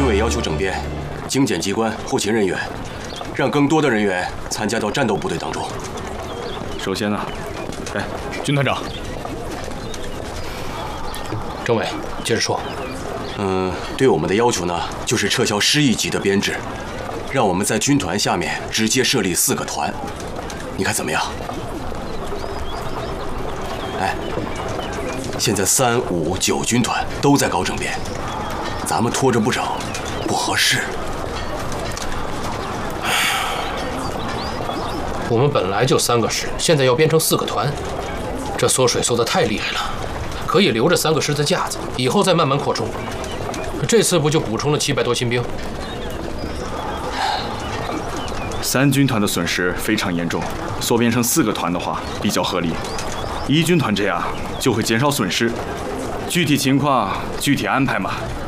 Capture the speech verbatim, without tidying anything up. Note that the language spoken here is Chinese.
军委要求整编精简机关后勤人员，让更多的人员参加到战斗部队当中。 首先呢，哎，军团长， 政委，接着说。 嗯，对我们的要求呢，就是撤销师一级的编制，让我们在军团下面直接设立四个团，你看怎么样？哎，现在三五九军团都在搞整编，咱们拖着不整，不合适。 我们本来就三个师，现在要编成四个团，这缩水缩得太厉害了。可以留着三个师的架子，以后再慢慢扩充。这次不就补充了七百多新兵？ 三军团的损失非常严重，缩编成四个团的话比较合理。一军团这样就会减少损失，具体情况具体安排嘛。